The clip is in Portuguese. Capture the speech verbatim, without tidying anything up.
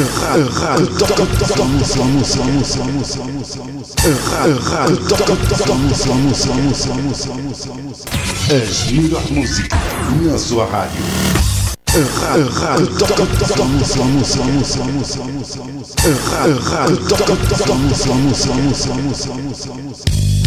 rádio toca a música, a música, a música, a música, a música, a rádio toca a música, a música, a música, a música, a música. As melhores músicas na sua rádio. A rádio toca a música, a música, a música, a música, a música, a rádio toca a música, a música, a música, a música, a música, a música.